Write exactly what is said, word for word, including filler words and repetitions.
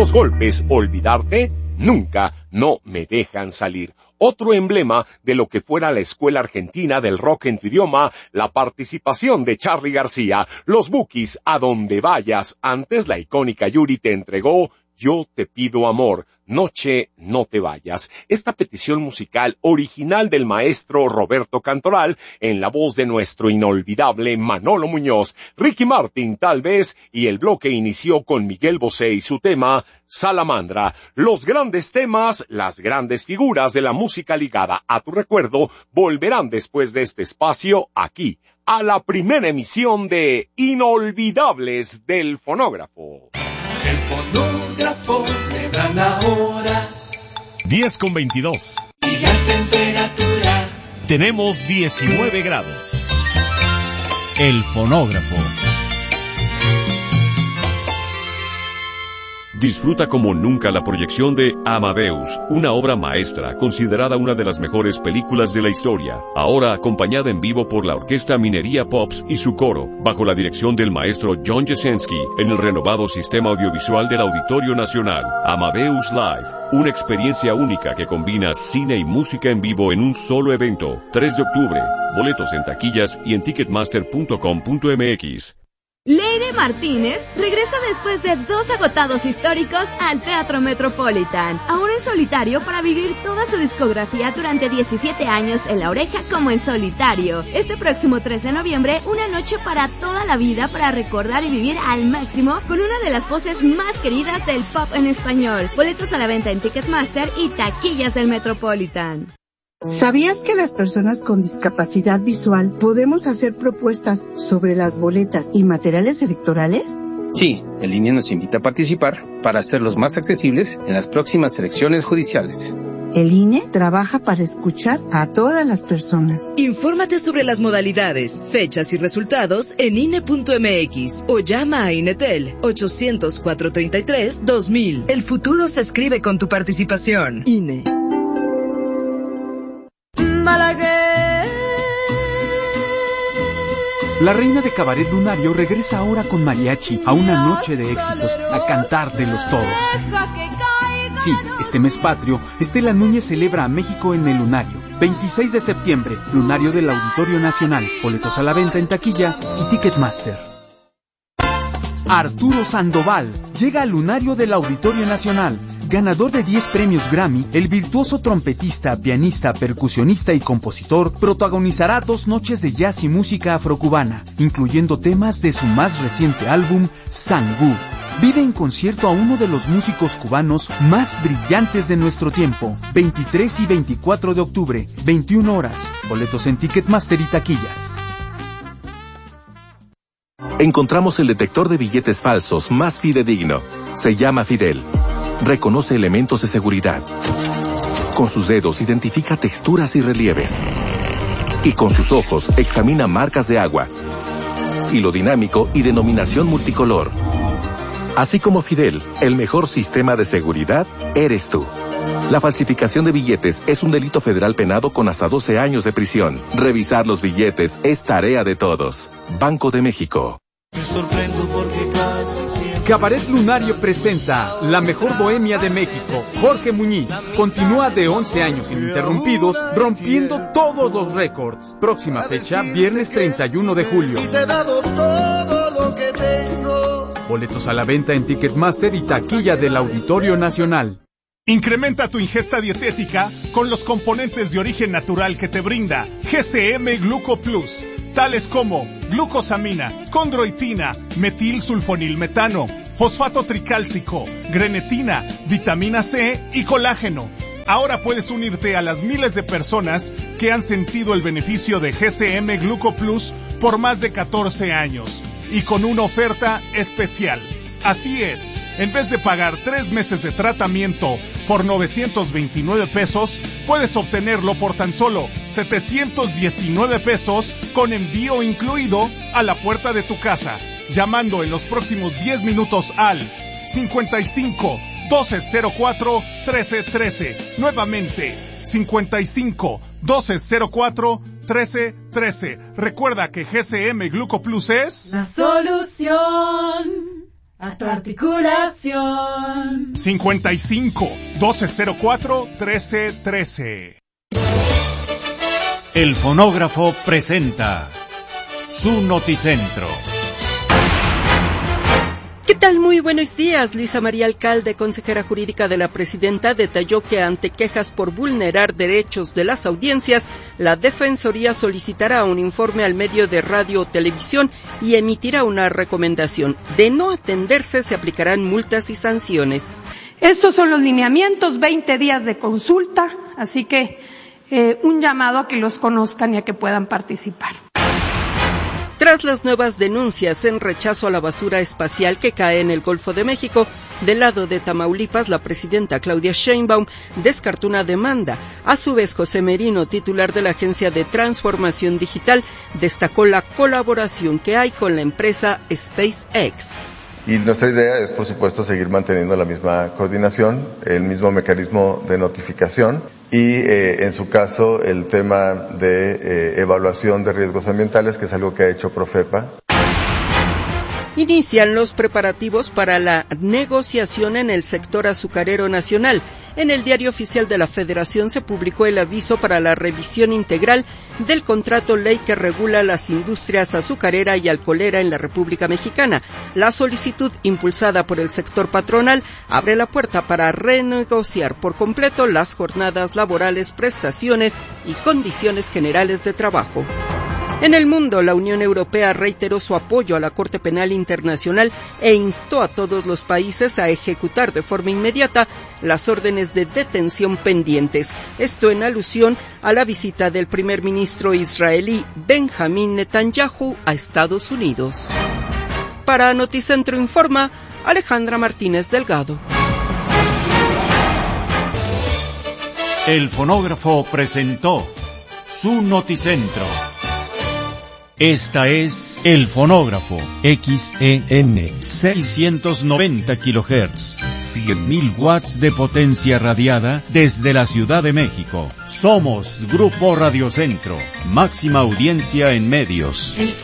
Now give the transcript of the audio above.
los golpes, olvidarte, nunca, no me dejan salir. Otro emblema de lo que fuera la escuela argentina del rock en tu idioma, la participación de Charly García, los Bukis, A Donde Vayas. Antes la icónica Yuri te entregó Yo Te Pido Amor, Noche No Te Vayas. Esta petición musical original del maestro Roberto Cantoral en la voz de nuestro inolvidable Manolo Muñoz, Ricky Martin tal vez, y el bloque inició con Miguel Bosé y su tema Salamandra. Los grandes temas, las grandes figuras de la música ligada a tu recuerdo volverán después de este espacio aquí, a la primera emisión de Inolvidables del Fonógrafo. El fonógrafo le dan ahora diez con veintidós. Y la temperatura tenemos diecinueve grados. El fonógrafo. Disfruta como nunca la proyección de Amadeus, una obra maestra considerada una de las mejores películas de la historia, ahora acompañada en vivo por la Orquesta Minería Pops y su coro, bajo la dirección del maestro John Jasenski, en el renovado sistema audiovisual del Auditorio Nacional. Amadeus Live, una experiencia única que combina cine y música en vivo en un solo evento. tres de octubre, boletos en taquillas y en ticketmaster punto com punto m x. Leire Martínez regresa después de dos agotados históricos al Teatro Metropolitan, ahora en solitario para vivir toda su discografía durante diecisiete años en La Oreja como en solitario. Este próximo tres de noviembre, una noche para toda la vida para recordar y vivir al máximo con una de las voces más queridas del pop en español. Boletos a la venta en Ticketmaster y taquillas del Metropolitan. ¿Sabías que las personas con discapacidad visual podemos hacer propuestas sobre las boletas y materiales electorales? Sí, el I N E nos invita a participar para hacerlos más accesibles en las próximas elecciones judiciales. El I N E trabaja para escuchar a todas las personas. Infórmate sobre las modalidades, fechas y resultados en I N E punto m x o llama a Inetel ochocientos, cuatrocientos treinta y tres, dos mil. El futuro se escribe con tu participación. I N E. La reina de Cabaret Lunario regresa ahora con mariachi a una noche de éxitos, a cantar de los todos. Sí, este mes patrio, Estela Núñez celebra a México en el Lunario. veintiséis de septiembre, Lunario del Auditorio Nacional. Boletos a la venta en taquilla y Ticketmaster. Arturo Sandoval llega al Lunario del Auditorio Nacional. Ganador de diez premios Grammy, el virtuoso trompetista, pianista, percusionista y compositor protagonizará dos noches de jazz y música afrocubana, incluyendo temas de su más reciente álbum, Sangú. Vive en concierto a uno de los músicos cubanos más brillantes de nuestro tiempo. veintitrés y veinticuatro de octubre, veintiuna horas. Boletos en Ticketmaster y taquillas. Encontramos el detector de billetes falsos más fidedigno. Se llama Fidel. Reconoce elementos de seguridad. Con sus dedos identifica texturas y relieves. Y con sus ojos examina marcas de agua, hilo dinámico y denominación multicolor. Así como Fidel, el mejor sistema de seguridad eres tú. La falsificación de billetes es un delito federal penado con hasta doce años de prisión. Revisar los billetes es tarea de todos. Banco de México. Me sorprendo porque casi siempre... Cabaret Lunario presenta La Mejor Bohemia de México. Jorge Muñiz continúa de once años ininterrumpidos, rompiendo todos los récords. Próxima fecha, viernes treinta y uno de julio. Y te he dado todo lo que tengo. Boletos a la venta en Ticketmaster y taquilla del Auditorio Nacional. Incrementa tu ingesta dietética con los componentes de origen natural que te brinda G C M Gluco Plus, tales como glucosamina, condroitina, metilsulfonilmetano, fosfato tricálcico, grenetina, vitamina C y colágeno. Ahora puedes unirte a las miles de personas que han sentido el beneficio de G C M Gluco Plus por más de catorce años y con una oferta especial. Así es, en vez de pagar tres meses de tratamiento por novecientos veintinueve pesos, puedes obtenerlo por tan solo setecientos diecinueve pesos con envío incluido a la puerta de tu casa, llamando en los próximos diez minutos al cincuenta y cinco, doce cero cuatro, trece trece. Nuevamente, cincuenta y cinco, doce cero cuatro, trece trece. Recuerda que G C M Gluco Plus es... la solución. a tu articulación. cincuenta y cinco, doce cero cuatro, trece trece. El fonógrafo presenta su Noticentro. ¿Qué tal? Muy buenos días. Luisa María Alcalde, consejera jurídica de la presidenta, detalló que ante quejas por vulnerar derechos de las audiencias, la Defensoría solicitará un informe al medio de radio o televisión y emitirá una recomendación. De no atenderse, se aplicarán multas y sanciones. Estos son los lineamientos, veinte días de consulta, así que eh, un llamado a que los conozcan y a que puedan participar. Tras las nuevas denuncias en rechazo a la basura espacial que cae en el Golfo de México, del lado de Tamaulipas, la presidenta Claudia Sheinbaum descartó una demanda. A su vez, José Merino, titular de la Agencia de Transformación Digital, destacó la colaboración que hay con la empresa SpaceX. Y nuestra idea es, por supuesto, seguir manteniendo la misma coordinación, el mismo mecanismo de notificación y, eh, en su caso, el tema de eh, evaluación de riesgos ambientales, que es algo que ha hecho Profepa. Inician los preparativos para la negociación en el sector azucarero nacional. En el Diario Oficial de la Federación se publicó el aviso para la revisión integral del contrato ley que regula las industrias azucarera y alcoholera en la República Mexicana. La solicitud, impulsada por el sector patronal, abre la puerta para renegociar por completo las jornadas laborales, prestaciones y condiciones generales de trabajo. En el mundo, la Unión Europea reiteró su apoyo a la Corte Penal Internacional e instó a todos los países a ejecutar de forma inmediata las órdenes de detención pendientes. Esto en alusión a la visita del primer ministro israelí Benjamín Netanyahu a Estados Unidos. Para Noticentro Informa, Alejandra Martínez Delgado. El fonógrafo presentó su Noticentro. Esta es El Fonógrafo, X E N, seiscientos noventa kilohertz, cien mil watts de potencia radiada desde la Ciudad de México. Somos Grupo Radio Centro, máxima audiencia en medios.